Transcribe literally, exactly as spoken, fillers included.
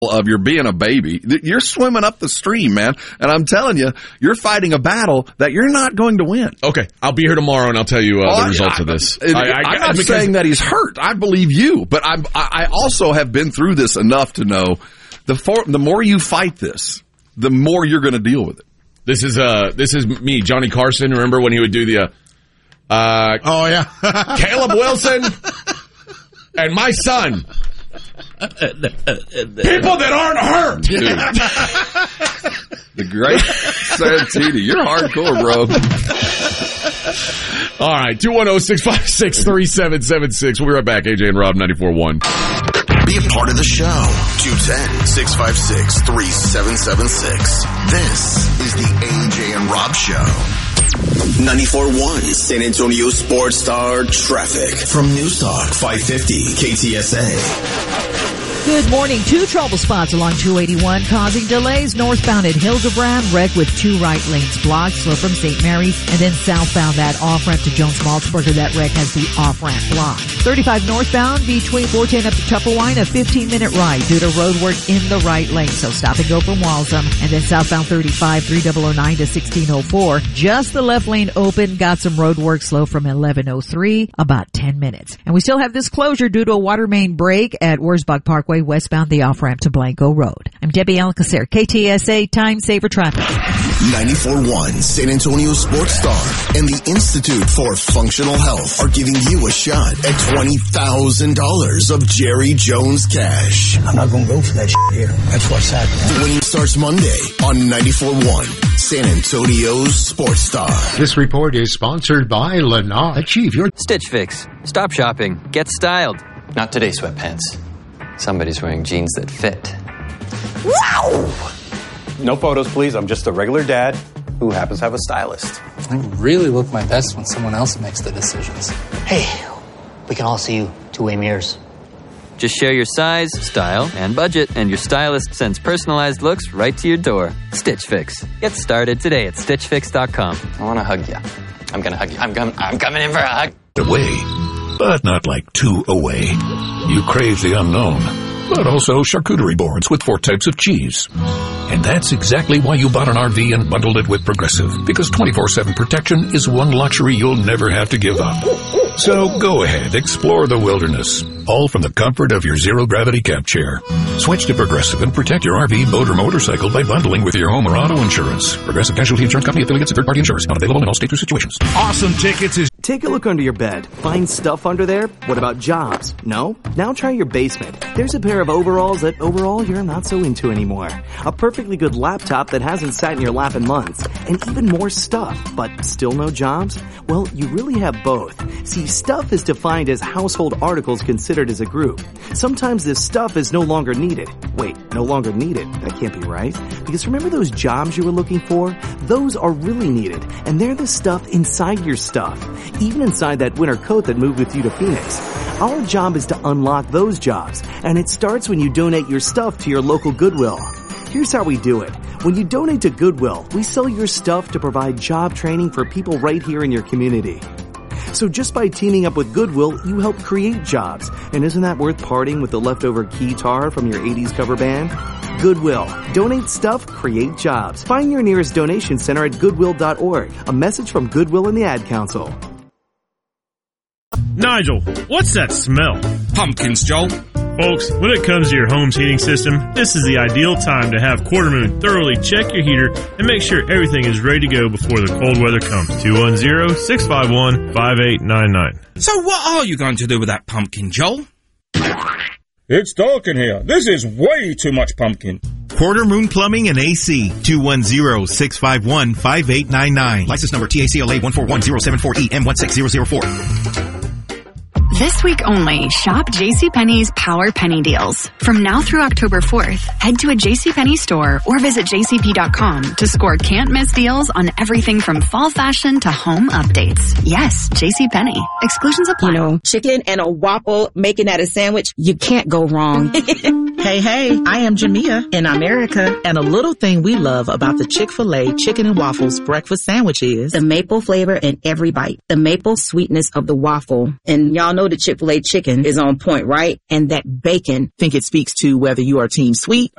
of you're being a baby. You're swimming up the stream, man. And I'm telling you, you're fighting a battle that you're not going to win. Okay, I'll be here tomorrow and I'll tell you uh, oh, the results I, of this. I, I, I, I'm not because... saying that he's hurt. I believe you, but I'm, I also have been through this enough to know the for, the more you fight this, the more you're going to deal with it. This is uh, this is me, Johnny Carson. Remember when he would do the uh, uh oh yeah, Caleb Wilson and my son. People that aren't hurt. Dude. The great Santini. You're hardcore, bro. All right, two one zero, six five six, three seven seven six. We'll be right back. A J and Rob, ninety-four point one. Be a part of the show. two one zero, six five six, three seven seven six. This is the A J and Rob Show. ninety-four point one San Antonio Sports Star Traffic from News Talk five fifty K T S A. Good morning. Two trouble spots along two eighty-one causing delays. Northbound at Hildebrand, wreck with two right lanes blocked. Slow from Saint Mary's. And then southbound that off-ramp to Jones-Maltsberger. That wreck has the off-ramp blocked. thirty-five northbound between four ten up to Tupperwine. A fifteen-minute ride due to road work in the right lane. So stop and go from Waltham. And then southbound thirty-five, three thousand nine to sixteen oh four. Just the left lane open. Got some road work slow from eleven oh three. About ten minutes. And we still have this closure due to a water main break at Wurzbach Parkway. Westbound the off-ramp to Blanco Road. I'm Debbie Alcacer, K T S A Time Saver Traffic. ninety-four point one San Antonio Sports Star and the Institute for Functional Health are giving you a shot at twenty thousand dollars of Jerry Jones cash. I'm not going to go for that shit here. That's what's happening. The winning starts Monday on ninety-four point one San Antonio's Sports Star. This report is sponsored by Lennar. Achieve your Stitch Fix. Stop shopping. Get styled. Not today, sweatpants. Somebody's wearing jeans that fit. Wow! No photos, please. I'm just a regular dad who happens to have a stylist. I really look my best when someone else makes the decisions. Hey, we can all see you two-way mirrors. Just share your size, style, and budget, and your stylist sends personalized looks right to your door. Stitch Fix. Get started today at stitch fix dot com. I want to hug you. I'm going to hug you. I'm, com- I'm coming in for a hug. Away, but not like two away. You crave the unknown, but also charcuterie boards with four types of cheese. And that's exactly why you bought an R V and bundled it with Progressive, because twenty-four seven protection is one luxury you'll never have to give up. So go ahead, explore the wilderness, all from the comfort of your zero-gravity camp chair. Switch to Progressive and protect your R V, boat, or motorcycle by bundling with your home or auto insurance. Progressive Casualty Insurance Company affiliates and third-party insurers. Not available in all states or situations. Awesome Tickets is... Take a look under your bed. Find stuff under there? What about jobs? No? Now try your basement. There's a pair of overalls that overall you're not so into anymore. A perfectly good laptop that hasn't sat in your lap in months. And even more stuff, but still no jobs? Well, you really have both. See, stuff is defined as household articles considered as a group. Sometimes this stuff is no longer needed. Wait, no longer needed? That can't be right. Because remember those jobs you were looking for? Those are really needed. And they're the stuff inside your stuff. Even inside that winter coat that moved with you to Phoenix. Our job is to unlock those jobs. And it starts when you donate your stuff to your local Goodwill. Here's how we do it. When you donate to Goodwill, we sell your stuff to provide job training for people right here in your community. So just by teaming up with Goodwill, you help create jobs. And isn't that worth parting with the leftover keytar from your eighties cover band? Goodwill. Donate stuff, create jobs. Find your nearest donation center at goodwill dot org. A message from Goodwill and the Ad Council. Nigel, what's that smell? Pumpkins, Joel. Folks, when it comes to your home's heating system, this is the ideal time to have Quarter Moon thoroughly check your heater and make sure everything is ready to go before the cold weather comes. two one zero, six five one, five eight nine nine. So what are you going to do with that pumpkin, Joel? It's dark in here. This is way too much pumpkin. Quarter Moon Plumbing and A C, two one zero, six five one, five eight nine nine. License number T A C L A one four one zero seven four E M one six zero zero four. This week only, shop JCPenney's Power Penny Deals. From now through October fourth, head to a JCPenney store or visit j c p dot com to score can't-miss deals on everything from fall fashion to home updates. Yes, JCPenney. Exclusions apply. You know, chicken and a waffle, making that a sandwich, you can't go wrong. Hey, hey, I am Jamia in America, and a little thing we love about the Chick-fil-A Chicken and Waffles breakfast sandwich is the maple flavor in every bite, the maple sweetness of the waffle. And y'all know the Chick-fil-A chicken is on point, right? And that bacon. Think it speaks to whether you are team sweet